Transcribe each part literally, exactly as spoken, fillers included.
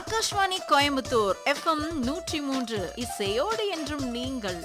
Akashvani Coimbatore FM நூற்றி மூன்று இசையோடு என்றும் நீங்கள்.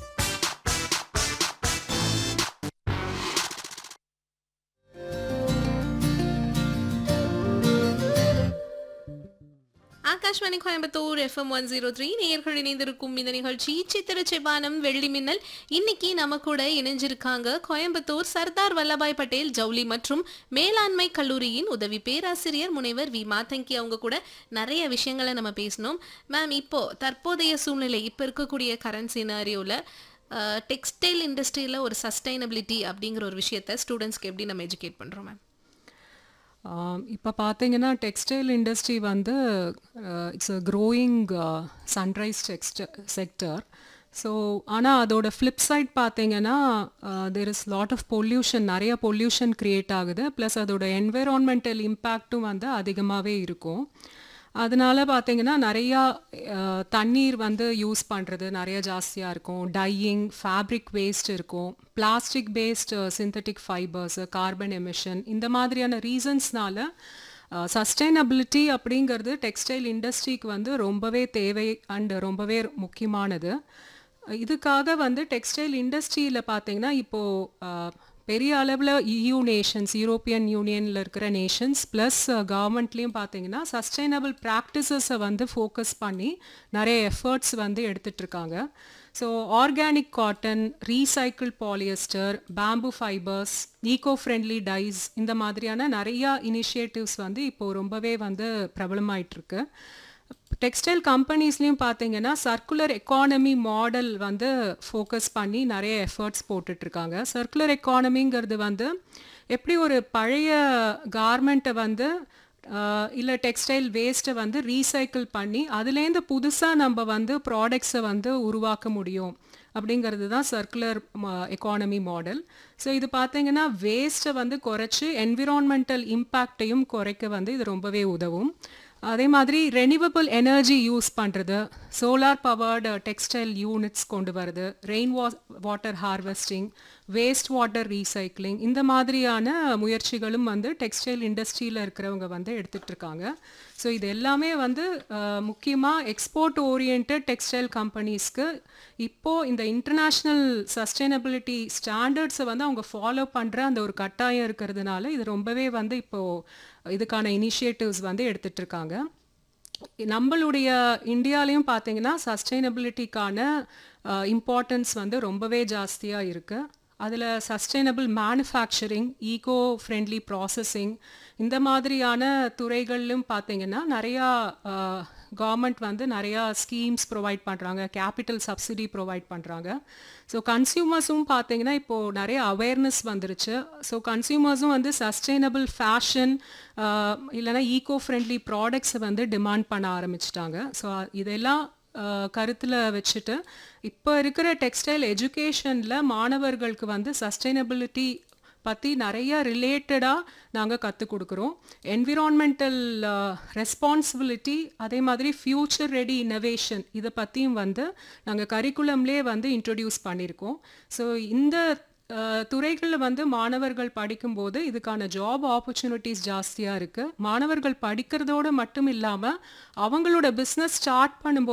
Akashvani Coimbatore FM one zero three நேயர்கள் இணைந்திருக்கும் இந்த நிகழ்ச்சி சித்திர செவ்வானம் வெள்ளி மின்னல். இன்னைக்கு நம்ம கூட இணைஞ்சிருக்காங்க கோயம்புத்தூர் சர்தார் வல்லபாய் பட்டேல் ஜவுளி மற்றும் மேலாண்மை கல்லூரியின் உதவி பேராசிரியர் முனைவர் வி மாதங்கி. அவங்க கூட நிறைய விஷயங்களை நம்ம பேசணும். மேம், இப்போ தற்போதைய சூழ்நிலை, இப்போ இருக்கக்கூடிய கரண்ட் சினாரியோவில் டெக்ஸ்டைல் இண்டஸ்ட்ரியில் ஒரு சஸ்டைனபிலிட்டி அப்படிங்கிற ஒரு விஷயத்த ஸ்டூடெண்ட்ஸ்க்கு எப்படி நம்ம எஜுகேட் பண்ணுறோம் மேம்? இப்போ பார்த்தீங்கன்னா டெக்ஸ்டைல் இண்டஸ்ட்ரி வந்து it's a growing sunrise டெக்ஸ்ட sector. So ஆனால் அதோட ஃப்ளிப் சைட் பார்த்தீங்கன்னா there is lot of pollution, நிறைய பொல்யூஷன் க்ரியேட் ஆகுது. ப்ளஸ் அதோட என்வைரான்மெண்டல் இம்பேக்டும் வந்து அதிகமாகவே இருக்கும். அதனால பார்த்தீங்கன்னா நிறையா தண்ணீர் வந்து யூஸ் பண்ணுறது நிறைய ஜாஸ்தியாக இருக்கும். டையிங், ஃபேப்ரிக் வேஸ்ட் இருக்கும், plastic paste synthetic fibres, carbon emission, இந்த மாதிரியான ரீசன்ஸ்னால சஸ்டைனபிலிட்டி அப்படிங்கிறது டெக்ஸ்டைல் இண்டஸ்ட்ரிக்கு வந்து ரொம்பவே தேவை அண்ட் ரொம்பவே முக்கியமானது. இதுக்காக வந்து டெக்ஸ்டைல் இண்டஸ்ட்ரியில் பார்த்தீங்கன்னா இப்போது பெரிய அளவில் இயூ நேஷன்ஸ், யூரோப்பியன் யூனியனில் இருக்கிற நேஷன்ஸ் ப்ளஸ் கவர்மெண்ட்லேயும் பார்த்தீங்கன்னா சஸ்டைனபிள் ப்ராக்டிசஸை வந்து ஃபோக்கஸ் பண்ணி நிறைய எஃபர்ட்ஸ் வந்து எடுத்துகிட்ருக்காங்க. So organic cotton, recycle polyester, bamboo fibres, eco friendly dies, இந்த மாதிரியான நிறையா இனிஷியேட்டிவ்ஸ் வந்து இப்போது ரொம்பவே வந்து பிரபலமாயிட்ருக்கு. டெக்ஸ்டைல் கம்பெனிஸ்லேயும் பார்த்தீங்கன்னா சர்க்குலர் எக்கானமி மாடல் வந்து ஃபோக்கஸ் பண்ணி நிறைய எஃபர்ட்ஸ் போட்டுட்ருக்காங்க. சர்க்குலர் எக்கானமிங்கிறது வந்து எப்படி ஒரு பழைய கார்மெண்ட்டை வந்து இல்லை டெக்ஸ்டைல் வேஸ்ட்டை வந்து ரீசைக்கிள் பண்ணி அதுலேருந்து புதுசாக நம்ம வந்து ப்ராடக்ட்ஸை வந்து உருவாக்க முடியும் அப்படிங்கிறது தான் சர்க்குலர் எக்கானமி மாடல். ஸோ இது பார்த்தீங்கன்னா வேஸ்ட்டை வந்து குறைச்சி என்விரான்மெண்டல் இம்பேக்டையும் குறைக்க வந்து இது ரொம்பவே உதவும். அதே மாதிரி ரெனிவபிள் எனர்ஜி யூஸ் பண்ணுறது, சோலார் பவர்டு டெக்ஸ்டைல் யூனிட்ஸ் கொண்டு வருது, ரெயின் வா water harvesting, waste water recycling, இந்த மாதிரியான முயற்சிகளும் வந்து டெக்ஸ்டைல் இண்டஸ்ட்ரியில் இருக்கிறவங்க வந்து எடுத்துகிட்ருக்காங்க. ஸோ இது எல்லாமே வந்து முக்கியமாக எக்ஸ்போர்ட் ஓரியன்ட் டெக்ஸ்டைல் கம்பெனிஸ்க்கு இப்போது இந்த இன்டர்நேஷ்னல் சஸ்டைனபிலிட்டி ஸ்டாண்டர்ட்ஸை வந்து அவங்க ஃபாலோ பண்ணுற அந்த ஒரு கட்டாயம் இருக்கிறதுனால இது ரொம்பவே வந்து இப்போது இதுக்கான இனிஷியேட்டிவ்ஸ் வந்து எடுத்துகிட்ருக்காங்க. நம்மளுடைய இந்தியாலையும் பார்த்தீங்கன்னா சஸ்டைனபிலிட்டிக்கான இம்பார்ட்டன்ஸ் வந்து ரொம்பவே ஜாஸ்தியாக இருக்குது. அதில் sustainable manufacturing, eco friendly processing, இந்த மாதிரியான துறைகளிலும் பார்த்தீங்கன்னா நிறையா கவர்மெண்ட் வந்து நிறையா ஸ்கீம்ஸ் ப்ரொவைட் பண்ணுறாங்க, கேபிட்டல் சப்சிடி ப்ரொவைட் பண்ணுறாங்க. ஸோ கன்சியூமர்ஸும் பார்த்தீங்கன்னா இப்போது நிறைய அவேர்னஸ் வந்துருச்சு. ஸோ கன்சியூமர்ஸும் வந்து சஸ்டைனபிள் ஃபேஷன் இல்லைனா ஈகோ ஃப்ரெண்ட்லி ப்ராடக்ட்ஸை வந்து டிமாண்ட் பண்ண ஆரம்பிச்சிட்டாங்க. ஸோ இதெல்லாம் கருத்தில் வச்சுட்டு இப்போ இருக்கிற டெக்ஸ்டைல் எஜுகேஷனில் மாணவர்களுக்கு வந்து சஸ்டைனபிலிட்டி பற்றி நிறைய ரிலேட்டடாக நாங்கள் கற்றுக் கொடுக்குறோம். என்விரான்மெண்டல் ரெஸ்பான்சிபிலிட்டி, அதே மாதிரி ஃப்யூச்சர் ரெடி இன்னோவேஷன், இதை பற்றியும் வந்து நாங்கள் கரிக்குலம்லேயே வந்து இன்ட்ரடியூஸ் பண்ணியிருக்கோம். ஸோ இந்த துறைகளில் வந்து மாணவர்கள் படிக்கும்போது இதுக்கான ஜாப் ஆப்பர்ச்சுனிட்டிஸ் ஜாஸ்தியாக இருக்குது. மாணவர்கள் படிக்கிறதோடு மட்டும் இல்லாமல் அவங்களோட பிஸ்னஸ் ஸ்டார்ட் பண்ணும்போது